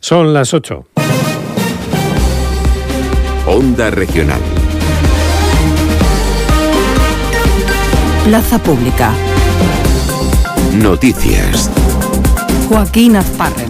Son las 8. Onda Regional. Plaza Pública. Noticias. Joaquín Azparren.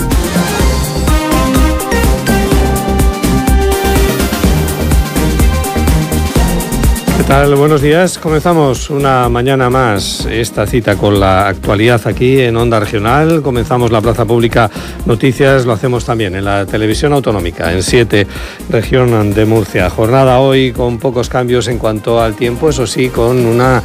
¿Qué tal? Buenos días. Comenzamos una mañana más esta cita con la actualidad aquí en Onda Regional. Comenzamos la Plaza Pública Noticias, lo hacemos también en la televisión autonómica, en 7, región de Murcia. Jornada hoy con pocos cambios en cuanto al tiempo, eso sí, con una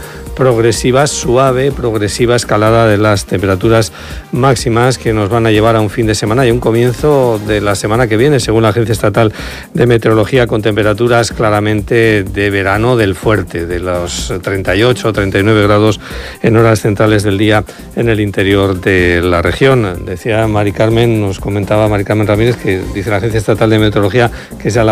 suave escalada de las temperaturas máximas que nos van a llevar a un fin de semana y un comienzo de la semana que viene, según la Agencia Estatal de Meteorología, con temperaturas claramente de verano del fuerte, de los 38 o 39 grados en horas centrales del día en el interior de la región. Decía Mari Carmen, nos comentaba Mari Carmen Ramírez, que dice la Agencia Estatal de Meteorología que es ya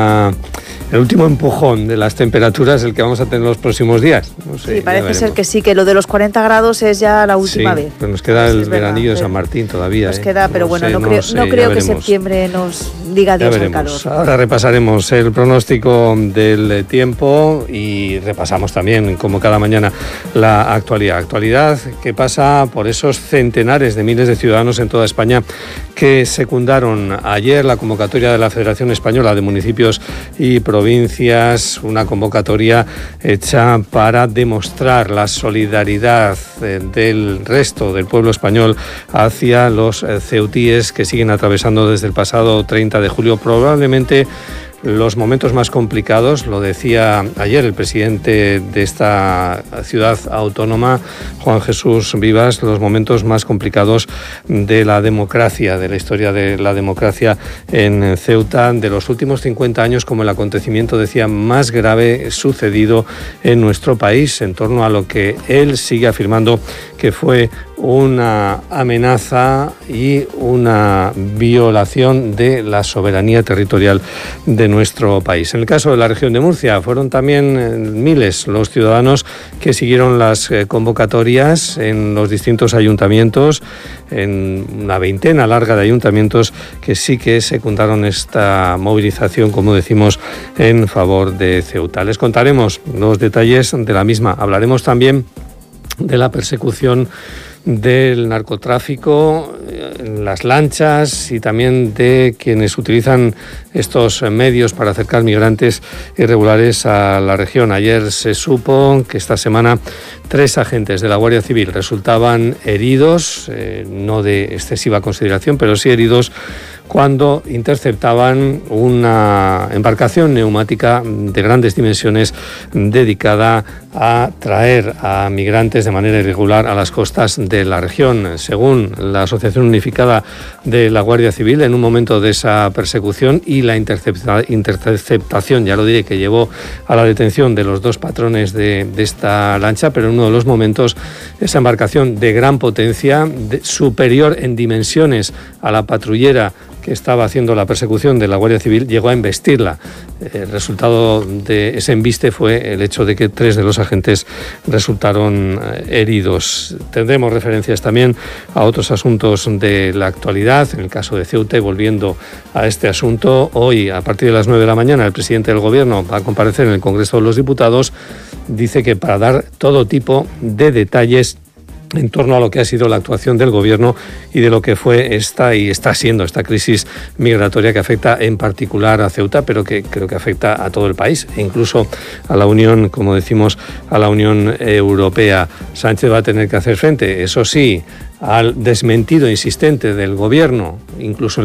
el último empujón de las temperaturas el que vamos a tener los próximos días. No sé, sí, parece ser que sí, que lo de los 40 grados es ya la última vez. Pero nos queda el veranillo de San Martín todavía. Nos queda, pero bueno, no creo que septiembre nos diga adiós al calor. Ahora repasaremos el pronóstico del tiempo y repasamos también, como cada mañana, la actualidad. Actualidad que pasa por esos centenares de miles de ciudadanos en toda España que secundaron ayer la convocatoria de la Federación Española de Municipios y Provincias, una convocatoria hecha para demostrar la solidaridad del resto del pueblo español hacia los ceutíes que siguen atravesando desde el pasado 30 de julio probablemente los momentos más complicados. Lo decía ayer el presidente de esta ciudad autónoma, Juan Jesús Vivas, los momentos más complicados de la democracia, de la historia de la democracia en Ceuta, de los últimos 50 años, como el acontecimiento, decía, más grave sucedido en nuestro país, en torno a lo que él sigue afirmando que fue una amenaza y una violación de la soberanía territorial de nuestro país. En el caso de la región de Murcia, fueron también miles los ciudadanos que siguieron las convocatorias en los distintos ayuntamientos, en una veintena larga de ayuntamientos que sí que secundaron esta movilización, como decimos, en favor de Ceuta. Les contaremos los detalles de la misma. Hablaremos también de la persecución del narcotráfico, las lanchas y también de quienes utilizan estos medios para acercar migrantes irregulares a la región. Ayer se supo que esta semana 3 agentes de la Guardia Civil resultaban heridos, no de excesiva consideración, pero sí heridos cuando interceptaban una embarcación neumática de grandes dimensiones dedicada a traer a migrantes de manera irregular a las costas de la región. Según la Asociación Unificada de la Guardia Civil, en un momento de esa persecución y la interceptación, ya lo diré, que llevó a la detención de los 2 patrones de esta lancha, pero en uno de los momentos esa embarcación de gran potencia, superior en dimensiones a la patrullera que estaba haciendo la persecución de la Guardia Civil, llegó a embestirla. El resultado de ese embiste fue el hecho de que 3 de los agentes resultaron heridos. Tendremos referencias también a otros asuntos de la actualidad. En el caso de Ceuta, y volviendo a este asunto, hoy a partir de las 9 de la mañana el presidente del Gobierno va a comparecer en el Congreso de los Diputados. Dice que para dar todo tipo de detalles en torno a lo que ha sido la actuación del Gobierno y de lo que fue esta y está siendo esta crisis migratoria que afecta en particular a Ceuta, pero que creo que afecta a todo el país e incluso a la Unión, como decimos, a la Unión Europea. Sánchez va a tener que hacer frente, eso sí, al desmentido insistente del Gobierno, incluso